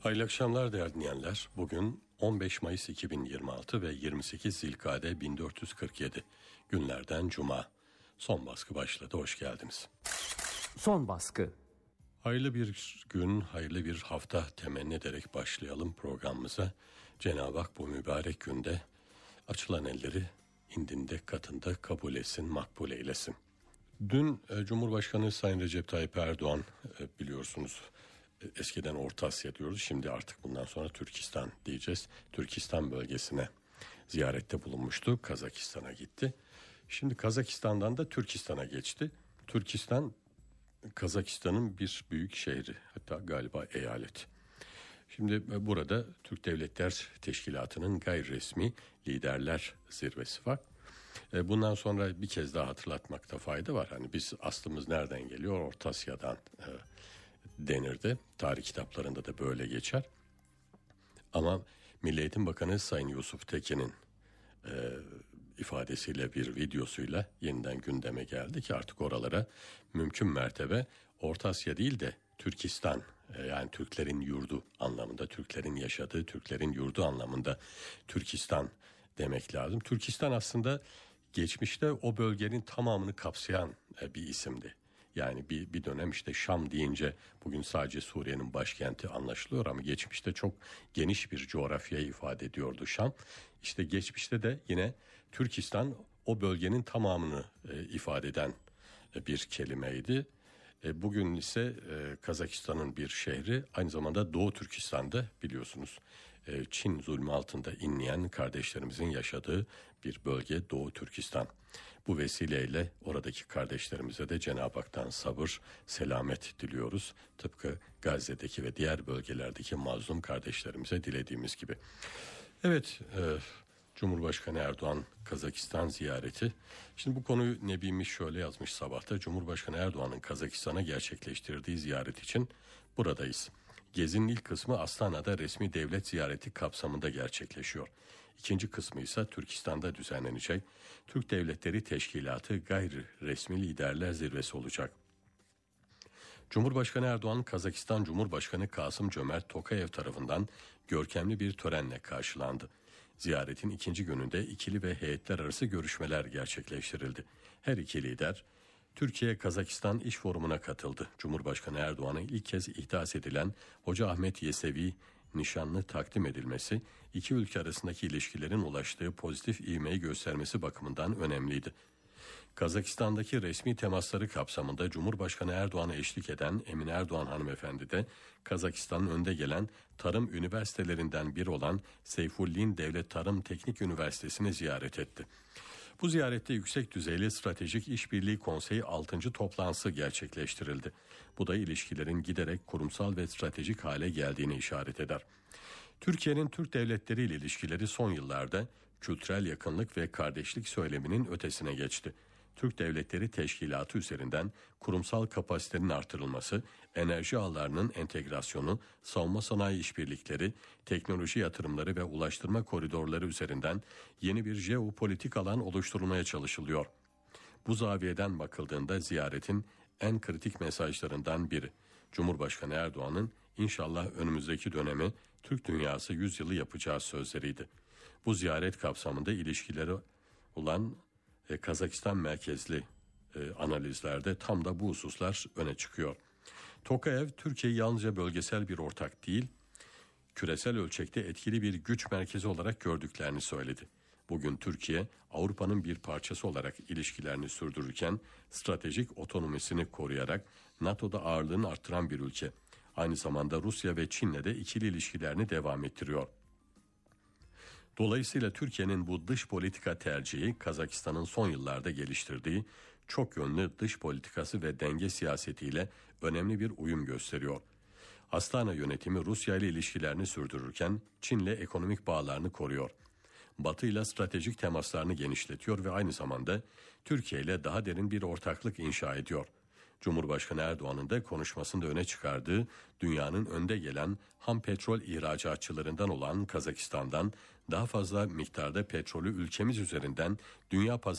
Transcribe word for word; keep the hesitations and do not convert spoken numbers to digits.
Hayırlı akşamlar değerli dinleyenler. Bugün on beş Mayıs iki bin yirmi altı ve yirmi sekiz Zilkade bin dört yüz kırk yedi günlerden Cuma. Son baskı başladı. Hoş geldiniz. Son baskı. Hayırlı bir gün, hayırlı bir hafta temenni ederek başlayalım programımıza. Cenab-ı Hak bu mübarek günde açılan elleri indinde katında kabul etsin, makbul eylesin. Dün e, Cumhurbaşkanı Sayın Recep Tayyip Erdoğan e, biliyorsunuz eskiden Orta Asya diyoruz, şimdi artık bundan sonra Türkistan diyeceğiz. Türkistan bölgesine ziyarette bulunmuştu, Kazakistan'a gitti. Şimdi Kazakistan'dan da Türkistan'a geçti. Türkistan Kazakistan'ın bir büyük şehri, hatta galiba eyalet. Şimdi burada Türk Devletler Teşkilatı'nın gayri resmi liderler zirvesi var. Bundan sonra bir kez daha hatırlatmakta fayda var. Hani biz aslımız nereden geliyor? Orta Asya'dan e, denirdi. Tarih kitaplarında da böyle geçer. Ama Milli Eğitim Bakanı Sayın Yusuf Tekin'in e, ifadesiyle, bir videosuyla yeniden gündeme geldi ki artık oralara mümkün mertebe Orta Asya değil de Türkistan, e, yani Türklerin yurdu anlamında, Türklerin yaşadığı, Türklerin yurdu anlamında Türkistan demek lazım. Türkistan aslında geçmişte o bölgenin tamamını kapsayan e, bir isimdi. Yani bir, bir dönem işte Şam deyince bugün sadece Suriye'nin başkenti anlaşılıyor ama geçmişte çok geniş bir coğrafyayı ifade ediyordu Şam. İşte geçmişte de yine Türkistan o bölgenin tamamını e, ifade eden e, bir kelimeydi. E, bugün ise e, Kazakistan'ın bir şehri, aynı zamanda Doğu Türkistan'da biliyorsunuz e, Çin zulmü altında inleyen kardeşlerimizin yaşadığı bir bölge Doğu Türkistan. Bu vesileyle oradaki kardeşlerimize de Cenab-ı Hak'tan sabır, selamet diliyoruz. Tıpkı Gazze'deki ve diğer bölgelerdeki mazlum kardeşlerimize dilediğimiz gibi. Evet, e, Cumhurbaşkanı Erdoğan Kazakistan ziyareti. Şimdi bu konuyu Nebimiz şöyle yazmış sabahta. Cumhurbaşkanı Erdoğan'ın Kazakistan'a gerçekleştirdiği ziyaret için buradayız. Gezinin ilk kısmı Astana'da resmi devlet ziyareti kapsamında gerçekleşiyor. İkinci kısmı ise Türkistan'da düzenlenecek Türk Devletleri Teşkilatı gayri resmi liderler zirvesi olacak. Cumhurbaşkanı Erdoğan, Kazakistan Cumhurbaşkanı Kasım-Cömert Tokayev tarafından görkemli bir törenle karşılandı. Ziyaretin ikinci gününde ikili ve heyetler arası görüşmeler gerçekleştirildi. Her iki lider Türkiye-Kazakistan İş Forumu'na katıldı. Cumhurbaşkanı Erdoğan'a ilk kez ihdas edilen Hoca Ahmet Yesevi nişanlı takdim edilmesi, iki ülke arasındaki ilişkilerin ulaştığı pozitif ivmeyi göstermesi bakımından önemliydi. Kazakistan'daki resmi temasları kapsamında Cumhurbaşkanı Erdoğan'a eşlik eden Emine Erdoğan hanımefendi de Kazakistan'ın önde gelen tarım üniversitelerinden biri olan Seyfullin Devlet Tarım Teknik Üniversitesi'ni ziyaret etti. Bu ziyarette yüksek düzeyli Stratejik İşbirliği Konseyi altıncı toplantısı gerçekleştirildi. Bu da ilişkilerin giderek kurumsal ve stratejik hale geldiğini işaret eder. Türkiye'nin Türk devletleriyle ilişkileri son yıllarda kültürel yakınlık ve kardeşlik söyleminin ötesine geçti. Türk Devletleri Teşkilatı üzerinden kurumsal kapasitenin artırılması, enerji ağlarının entegrasyonu, savunma sanayi işbirlikleri, teknoloji yatırımları ve ulaştırma koridorları üzerinden yeni bir jeopolitik alan oluşturulmaya çalışılıyor. Bu zaviyeden bakıldığında ziyaretin en kritik mesajlarından biri, Cumhurbaşkanı Erdoğan'ın inşallah önümüzdeki dönemi Türk dünyası yüzyılı yapacağı sözleriydi. Bu ziyaret kapsamında ilişkileri olan e, Kazakistan merkezli e, analizlerde tam da bu hususlar öne çıkıyor. Tokayev, Türkiye'yi yalnızca bölgesel bir ortak değil, küresel ölçekte etkili bir güç merkezi olarak gördüklerini söyledi. Bugün Türkiye, Avrupa'nın bir parçası olarak ilişkilerini sürdürürken stratejik otonomisini koruyarak NATO'da ağırlığını arttıran bir ülke. Aynı zamanda Rusya ve Çin'le de ikili ilişkilerini devam ettiriyor. Dolayısıyla Türkiye'nin bu dış politika tercihi Kazakistan'ın son yıllarda geliştirdiği çok yönlü dış politikası ve denge siyasetiyle önemli bir uyum gösteriyor. Astana yönetimi Rusya ile ilişkilerini sürdürürken Çin'le ekonomik bağlarını koruyor. Batı ile stratejik temaslarını genişletiyor ve aynı zamanda Türkiye ile daha derin bir ortaklık inşa ediyor. Cumhurbaşkanı Erdoğan'ın da konuşmasında öne çıkardığı dünyanın önde gelen ham petrol ihracatçılarından olan Kazakistan'dan daha fazla miktarda petrolü ülkemiz üzerinden dünya pazarına